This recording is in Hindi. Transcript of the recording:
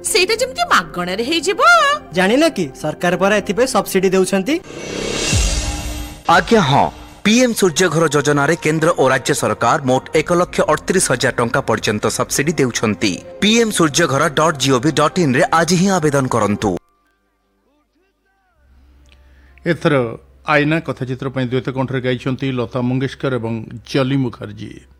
सेटा जेमति मागणा रे हे जिवो। जानि न कि सरकार पर एथिबे सब्सिडी देउछंती। आज्ञा हाँ, पीएम सूर्यघर योजना रे केंद्र और राज्य सरकार मोट 1,38,000 टंका पर्यंत सब्सिडी देउछंती। pmsuryaghara.gov.in रे आज ही आवेदन करंतु। एथर आईना कथाचित्र द्वैत कंठरे गाइछंती लता मंगेशकर एवं जली मुखर्जी।